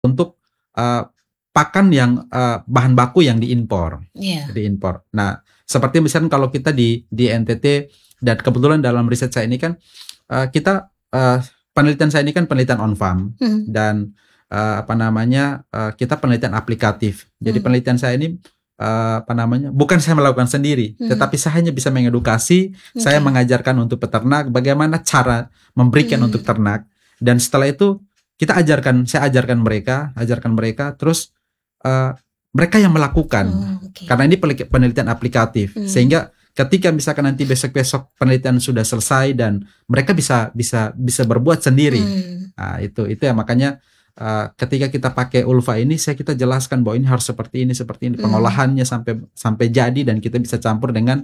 untuk pakan yang bahan baku yang diimpor. Diimpor. Nah, seperti misalnya kalau kita di NTT, dan kebetulan dalam riset saya ini kan kita penelitian saya ini kan penelitian on farm dan kita penelitian aplikatif. Jadi penelitian saya ini bukan saya melakukan sendiri, tetapi saya hanya bisa mengedukasi, saya mengajarkan untuk peternak bagaimana cara memberikan untuk ternak, dan setelah itu saya ajarkan mereka, terus mereka yang melakukan, karena ini penelitian aplikatif, sehingga ketika misalkan nanti besok penelitian sudah selesai dan mereka bisa berbuat sendiri. Nah, itu ya, makanya ketika kita pakai Ulva ini, kita jelaskan bahwa ini harus seperti ini pengolahannya sampai jadi, dan kita bisa campur dengan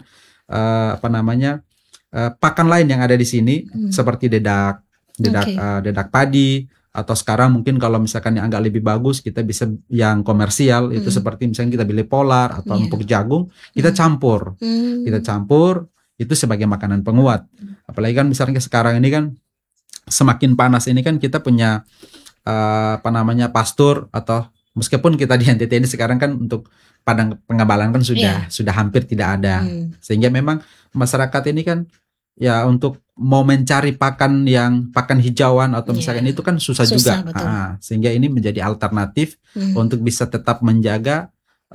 pakan lain yang ada di sini, seperti dedak padi, atau sekarang mungkin kalau misalkan yang agak lebih bagus, kita bisa yang komersial itu seperti misalnya kita beli Polar atau empuk jagung, kita campur itu sebagai makanan penguat. Apalagi kan misalnya sekarang ini kan semakin panas ini kan, kita punya pastur, atau meskipun kita di NTT ini sekarang kan untuk padang pengembalan kan sudah hampir tidak ada, sehingga memang masyarakat ini kan ya untuk mau mencari pakan hijauan atau misalkan itu kan susah juga. Sehingga ini menjadi alternatif untuk bisa tetap menjaga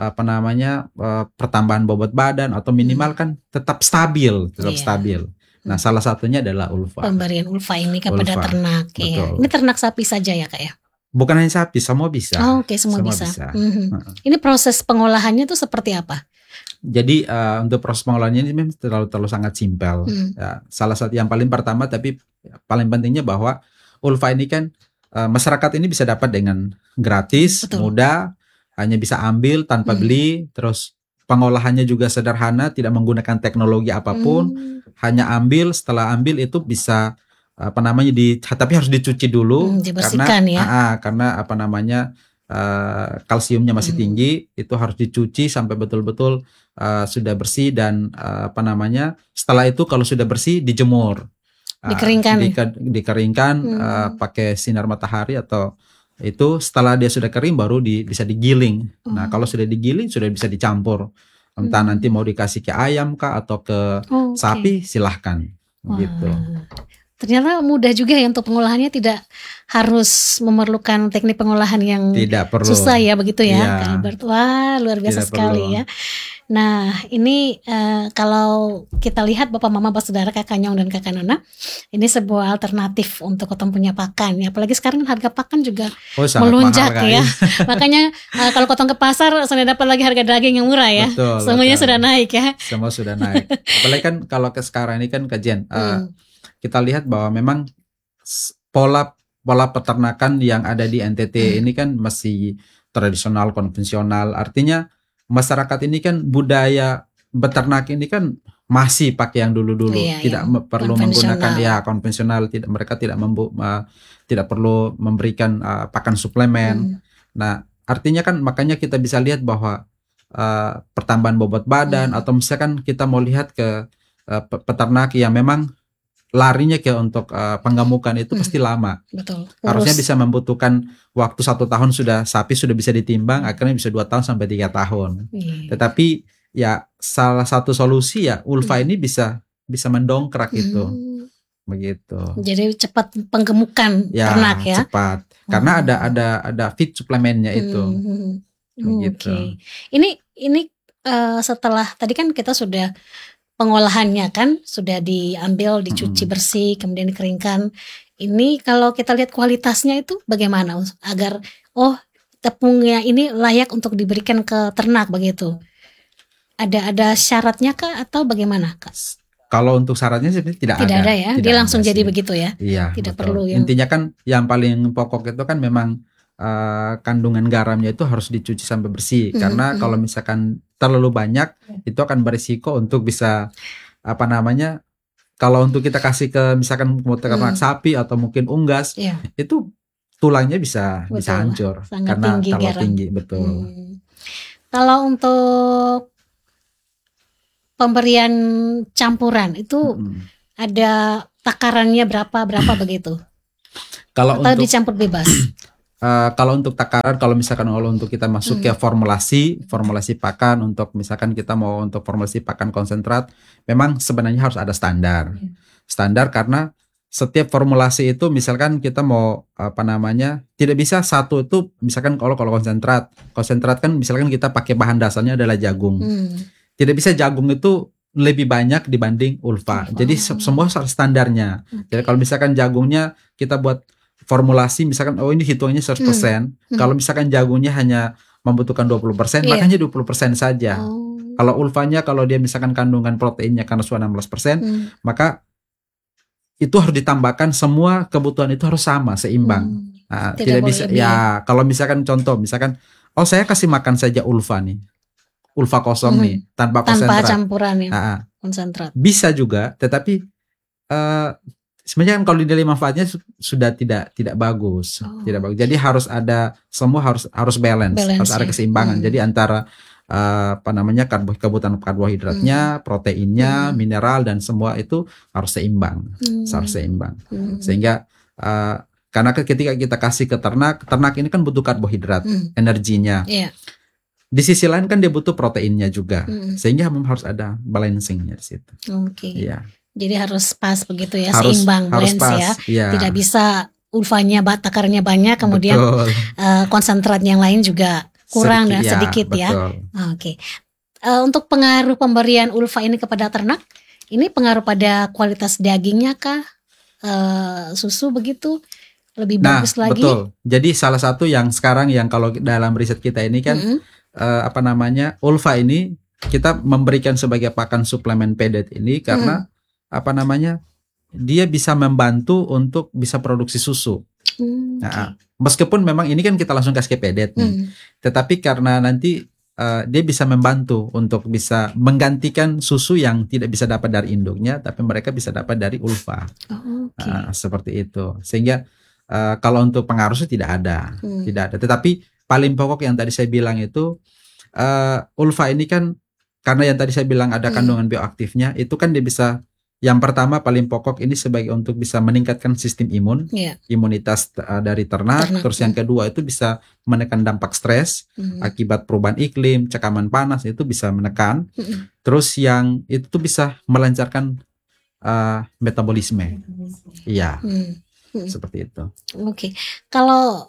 pertambahan bobot badan, atau minimal kan tetap stabil. Nah, salah satunya adalah Ulva. Pemberian Ulva ini kepada ternak. Ya. Ini ternak sapi saja ya, Kak ya? Bukan hanya sapi, semua bisa. Semua bisa. Ini proses pengolahannya itu seperti apa? Jadi untuk proses pengolahannya ini memang terlalu sangat simpel. Ya, salah satu yang paling pertama, tapi paling pentingnya bahwa Ulva ini kan masyarakat ini bisa dapat dengan gratis, mudah, hanya bisa ambil tanpa beli, terus pengolahannya juga sederhana, tidak menggunakan teknologi apapun, hanya ambil, setelah ambil itu bisa tapi harus dicuci dulu, karena kalsiumnya masih tinggi, itu harus dicuci sampai betul-betul sudah bersih, dan setelah itu kalau sudah bersih dijemur, dikeringkan pakai sinar matahari, atau itu setelah dia sudah kering baru bisa digiling. Nah, kalau sudah digiling sudah bisa dicampur, entah nanti mau dikasih ke ayam kah atau ke sapi, silahkan. Gitu. Ternyata mudah juga ya untuk pengolahannya, tidak harus memerlukan teknik pengolahan yang susah ya, begitu ya, Kak Albert. Wah, luar biasa sekali ya. Nah, ini kalau kita lihat Bapak Mama, Bapak Saudara, Kakak Nyong dan Kakak Nona, ini sebuah alternatif untuk ketemu punya pakan ya. Apalagi sekarang harga pakan juga melonjak ya. Makanya kalau kotong ke pasar sudah dapat lagi harga daging yang murah ya. Semuanya sudah naik ya. Semua sudah naik. Apalagi kan kalau ke sekarang ini kan kajian. Kita lihat bahwa memang pola peternakan yang ada di NTT ini kan masih tradisional, konvensional. Artinya masyarakat ini kan budaya beternak ini kan masih pakai yang dulu-dulu, tidak perlu menggunakan konvensional. Mereka tidak perlu memberikan pakan suplemen. Nah, artinya kan makanya kita bisa lihat bahwa pertambahan bobot badan, atau misalkan kita mau lihat ke peternak yang memang larinya ke untuk penggemukan itu pasti lama. Betul. Harusnya bisa membutuhkan waktu 1 tahun sapi sudah bisa ditimbang, akhirnya bisa 2 tahun sampai 3 tahun. Tetapi ya salah satu solusi ya Ulva ini bisa mendongkrak itu. Begitu. Jadi cepat penggemukan ternak ya. Cepat. Karena ada feed suplemennya itu. Begitu. Ini setelah tadi kan kita sudah pengolahannya kan sudah diambil, dicuci bersih, kemudian dikeringkan. Ini kalau kita lihat kualitasnya itu bagaimana agar tepungnya ini layak untuk diberikan ke ternak begitu? Ada syaratnya kah atau bagaimana, Kak? Kalau untuk syaratnya sebenarnya tidak ada ya. Dia langsung jadi begitu ya. Iya, tidak betul. perlu Intinya kan yang paling pokok itu kan memang kandungan garamnya itu harus dicuci sampai bersih, karena kalau misalkan terlalu banyak itu akan berisiko untuk bisa kalau untuk kita kasih ke misalkan ternak sapi atau mungkin unggas, itu tulangnya bisa hancur karena terlalu tinggi. Betul. Kalau untuk pemberian campuran itu ada takarannya berapa begitu? Kalau atau dicampur bebas? kalau untuk takaran, kalau misalkan untuk kita masuk ke formulasi pakan, untuk misalkan kita mau untuk formulasi pakan konsentrat, memang sebenarnya harus ada standar. Standar karena setiap formulasi itu misalkan kita mau tidak bisa satu itu, misalkan kalau konsentrat kan misalkan kita pakai bahan dasarnya adalah jagung. Tidak bisa jagung itu lebih banyak dibanding ulfa. Jadi semua standarnya. Jadi kalau misalkan jagungnya kita buat formulasi misalkan ini hitungannya 100%. Kalau misalkan jagungnya hanya membutuhkan 20%, makanya 20% saja. Kalau ulfanya, kalau dia misalkan kandungan proteinnya karena sudah 16%, maka itu harus ditambahkan, semua kebutuhan itu harus sama, seimbang. Nah, tidak bisa ya kalau misalkan contoh misalkan saya kasih makan saja ulfa nih. Ulfa kosong nih tanpa campuran konsentrat. Bisa juga, tetapi sebenarnya kan kalau dinilai manfaatnya sudah tidak bagus. Tidak bagus. Jadi harus ada, semua harus balance harus ada keseimbangan. Jadi antara kebutuhan karbohidratnya, proteinnya, mineral dan semua itu harus seimbang. Harus seimbang. Sehingga karena ketika kita kasih ke ternak ini kan butuh karbohidrat, energinya. Di sisi lain kan dia butuh proteinnya juga. Sehingga harus ada balancingnya di situ. Iya. Jadi harus pas begitu ya, seimbang, balance pas, ya. Tidak bisa ulfanya takarnya banyak, kemudian konsentrat yang lain juga kurang sedikit ya. Oke. Untuk pengaruh pemberian ulfa ini kepada ternak, ini pengaruh pada kualitas dagingnya kah? Susu begitu lebih bagus lagi? Betul. Jadi salah satu yang sekarang yang kalau dalam riset kita ini kan ulfa ini kita memberikan sebagai pakan suplemen pedet ini karena dia bisa membantu untuk bisa produksi susu. Meskipun memang ini kan kita langsung kasih ke pedet nih, tetapi karena nanti dia bisa membantu untuk bisa menggantikan susu yang tidak bisa dapat dari induknya, tapi mereka bisa dapat dari ulfa. Seperti itu. Sehingga kalau untuk pengaruhnya tidak ada. Tetapi paling pokok yang tadi saya bilang itu ulfa ini kan karena yang tadi saya bilang ada kandungan bioaktifnya, itu kan dia bisa, yang pertama paling pokok ini sebagai untuk bisa meningkatkan sistem imunitas dari ternak. Terus yang kedua itu bisa menekan dampak stres akibat perubahan iklim, cekaman panas, itu bisa menekan. Terus yang itu tuh bisa melancarkan metabolisme. Iya. Seperti itu. Oke. Kalau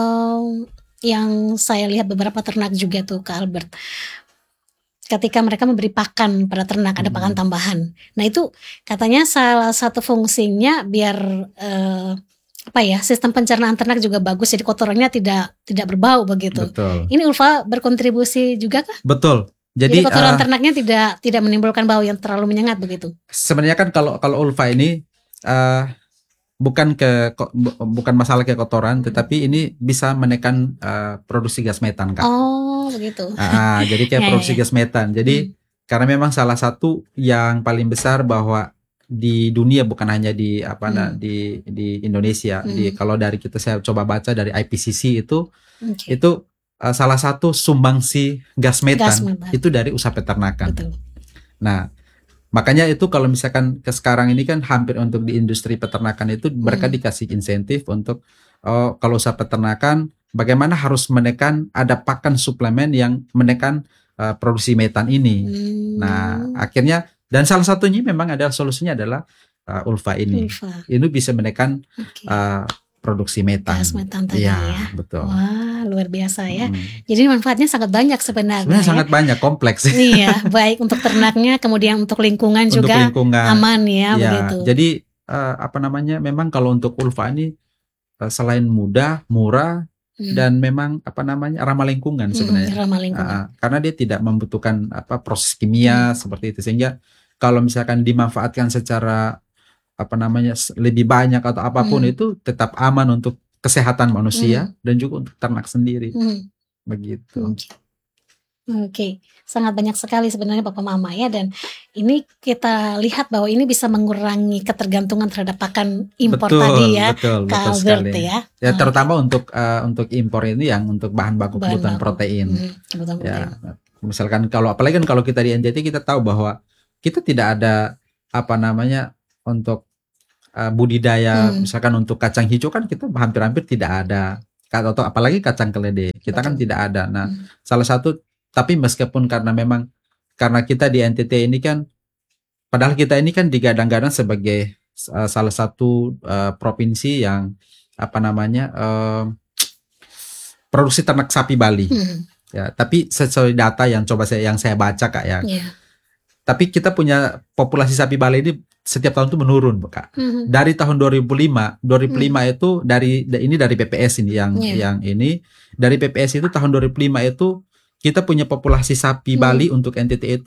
yang saya lihat beberapa ternak juga tuh Kak Albert, ketika mereka memberi pakan pada ternak, ada pakan tambahan. Nah itu katanya salah satu fungsinya biar sistem pencernaan ternak juga bagus, jadi kotorannya tidak berbau begitu. Betul. Ini ulfa berkontribusi juga kah? Betul. Jadi kotoran ternaknya tidak menimbulkan bau yang terlalu menyengat begitu. Sebenarnya kan kalau ulfa ini bukan masalah ke kotoran, tetapi ini bisa menekan produksi gas metan, Kak. Begitu. Jadi kayak produksi gas metan. Jadi karena memang salah satu yang paling besar bahwa di dunia, bukan hanya di Indonesia. Kalau dari saya coba baca dari IPCC itu salah satu sumbangsi gas metan itu dari usaha peternakan. Betul. Nah, makanya itu kalau misalkan ke sekarang ini kan hampir untuk di industri peternakan itu mereka dikasih insentif untuk kalau usaha peternakan bagaimana harus menekan, ada pakan suplemen yang menekan produksi metan ini. Nah, akhirnya dan salah satunya memang ada solusinya adalah ulfa ini. Ini bisa menekan produksi metan. Gas metan tadi ya. Betul. Wah, luar biasa ya. Jadi manfaatnya sangat banyak sebenarnya. Sebenarnya sangat banyak, kompleks. Iya, baik untuk ternaknya, kemudian untuk lingkungan juga aman ya, begitu. Jadi memang kalau untuk ulfa ini selain mudah, murah, dan memang ramah lingkungan sebenarnya. Ramah lingkungan. Karena dia tidak membutuhkan proses kimia seperti itu, sehingga kalau misalkan dimanfaatkan secara lebih banyak atau apapun itu tetap aman untuk kesehatan manusia dan juga untuk ternak sendiri. Begitu. Oke, sangat banyak sekali sebenarnya Bapak Mama ya, dan ini kita lihat bahwa ini bisa mengurangi ketergantungan terhadap pakan impor tadi ya, Kak Albert ya. Ya terutama untuk impor ini yang untuk bahan baku kebutuhan protein. Ya, misalkan apalagi kalau kita di NTT kita tahu bahwa kita tidak ada untuk budidaya, misalkan untuk kacang hijau kan kita hampir-hampir tidak ada atau apalagi kacang keledai. Kita kan tidak ada. Nah, salah satu, tapi meskipun karena kita di NTT ini kan, padahal kita ini kan digadang-gadang sebagai salah satu provinsi yang produksi ternak sapi Bali. Ya, tapi sesuai data yang saya baca Kak ya. Tapi kita punya populasi sapi Bali ini setiap tahun itu menurun, Kak. Dari tahun 2005 itu dari PPS ini yang ini, dari PPS itu tahun 2005 itu kita punya populasi sapi Bali untuk NTT itu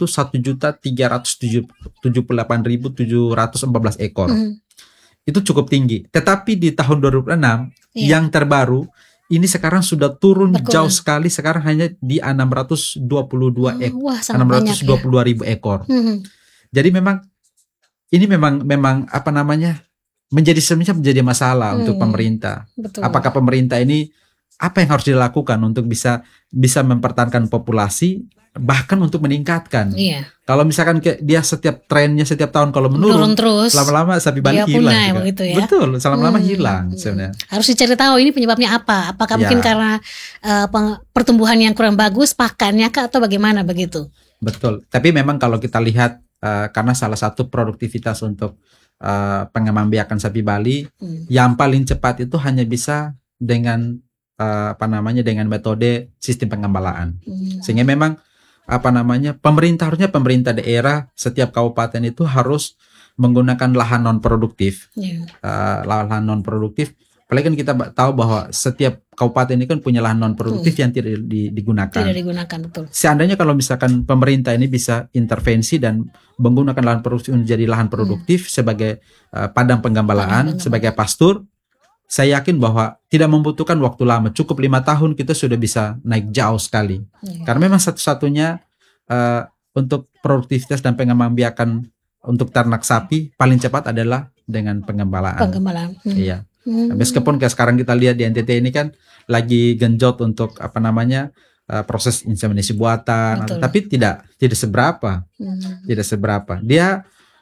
1.378.714 ekor. Itu cukup tinggi. Tetapi di tahun 2006 yang terbaru ini sekarang sudah turun jauh sekali, sekarang hanya di 622 ribu ekor. Jadi ini memang menjadi masalah untuk pemerintah. Betul. Apakah pemerintah ini apa yang harus dilakukan untuk bisa mempertahankan populasi, bahkan untuk meningkatkan. Kalau misalkan dia setiap tahun kalau menurun terus, lama-lama sapi Bali hilang juga. Ya? Betul, lama-lama hilang sebenarnya. Harus dicari tahu ini penyebabnya apa. Apakah mungkin karena pertumbuhan yang kurang bagus, pakannya kah, atau bagaimana begitu? Betul. Tapi memang kalau kita lihat karena salah satu produktivitas untuk pengembang-biakan sapi Bali yang paling cepat itu hanya bisa dengan dengan metode sistem pengembalaan. Sehingga memang pemerintah daerah setiap kabupaten itu harus menggunakan lahan non produktif. Lahan non produktif. Apalagi kan kita tahu bahwa setiap kabupaten ini kan punya lahan non produktif yang tidak digunakan. Tidak digunakan, betul. Seandainya kalau misalkan pemerintah ini bisa intervensi dan menggunakan lahan produktif menjadi lahan produktif sebagai padang penggembalaan, sebagai pastur, saya yakin bahwa tidak membutuhkan waktu lama, cukup 5 tahun kita sudah bisa naik jauh sekali. Karena memang satu-satunya untuk produktivitas dan pengembang-biakan untuk ternak sapi paling cepat adalah dengan pengembalaan. Iya. Meskipun kayak sekarang kita lihat di NTT ini kan lagi genjot untuk proses inseminasi buatan, tapi tidak seberapa. Tidak seberapa. Dia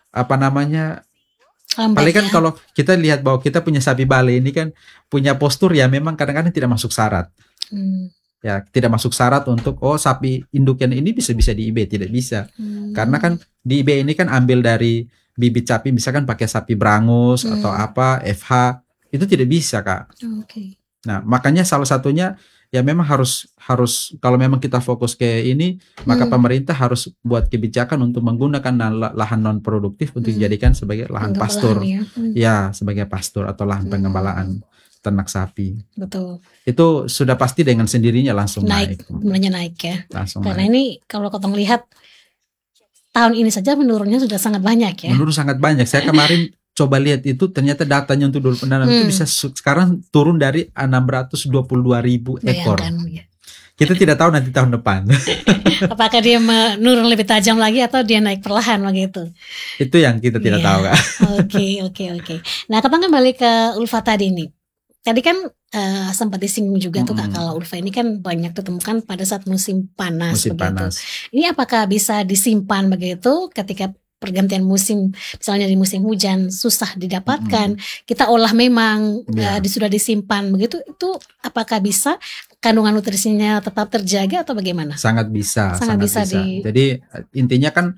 paling kan kalau kita lihat bahwa kita punya sapi Bali ini kan punya postur ya memang kadang-kadang tidak masuk syarat. Ya, tidak masuk syarat untuk sapi induknya ini bisa di IB, tidak bisa. Karena kan di IB ini kan ambil dari bibit sapi, misalkan pakai sapi Brangus atau FH, itu tidak bisa, Kak. Nah, makanya salah satunya ya memang harus kalau memang kita fokus ke ini, maka pemerintah harus buat kebijakan untuk menggunakan lahan non produktif untuk dijadikan sebagai lahan pastur. Ya, sebagai pastur atau lahan pengembalaan ternak sapi. Betul. Itu sudah pasti dengan sendirinya langsung naik. Mulanya naik ya. Karena naik. Ini kalau kita melihat tahun ini saja menurunnya sudah sangat banyak ya. Menurun sangat banyak. Saya kemarin coba lihat itu ternyata datanya untuk 2006 itu bisa sekarang turun dari 622.000 ekor. Ya. Kita tidak tahu nanti tahun depan. Apakah dia menurun lebih tajam lagi atau dia naik perlahan begitu? Itu yang kita tidak tahu, Kak. Oke. Nah, kita kembali ke Ulfa tadi nih. Tadi kan sempat disinggung juga tuh Kak, kalau Ulfa ini kan banyak ditemukan pada saat musim panas. Ini apakah bisa disimpan begitu ketika pergantian musim, misalnya di musim hujan susah didapatkan, kita olah memang sudah disimpan begitu, itu apakah bisa kandungan nutrisinya tetap terjaga atau bagaimana? Sangat bisa. Jadi intinya kan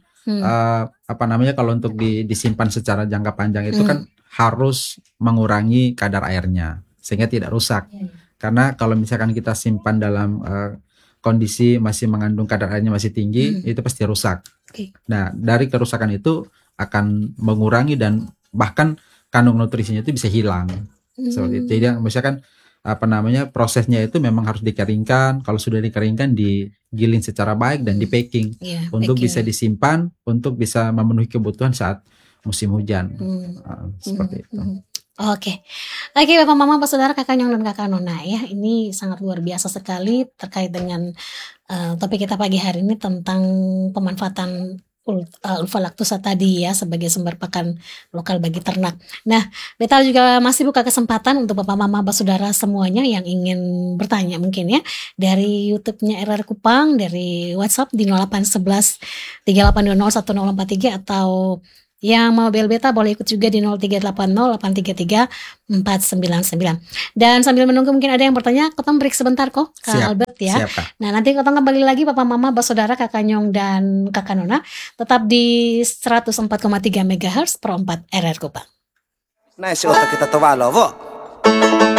kalau untuk disimpan secara jangka panjang itu kan harus mengurangi kadar airnya sehingga tidak rusak. Karena kalau misalkan kita simpan dalam kondisi masih mengandung kadar airnya masih tinggi, itu pasti rusak. Nah, dari kerusakan itu akan mengurangi dan bahkan kandungan nutrisinya itu bisa hilang. Seperti itu. Jadi misalkan prosesnya itu memang harus dikeringkan. Kalau sudah dikeringkan, digiling secara baik dan di packing untuk bisa disimpan, untuk bisa memenuhi kebutuhan saat musim hujan. Seperti itu. Oke, Bapak Mama, Pak Saudara, Kakak Nyong dan Kakak Nona ya, ini sangat luar biasa sekali terkait dengan topik kita pagi hari ini tentang pemanfaatan Ulfa lactusa tadi ya sebagai sumber pakan lokal bagi ternak. Nah, Beta juga masih buka kesempatan untuk Bapak Mama, Pak Saudara semuanya yang ingin bertanya mungkin ya dari YouTube-nya RR Kupang, dari WhatsApp di 0811 3820 1043 atau Yang mau bel beta boleh ikut juga di 0380-833-499. Dan sambil menunggu mungkin ada yang bertanya, Kotong break sebentar kok, Kak Albert ya. Siap, Kak. Nah nanti Kotong kembali lagi Papa Mama, Saudara, Kakak Nyong dan Kakak Nona, tetap di 104,3 MHz per 4 RR Kupang. Nice otak kita tovalo, vo.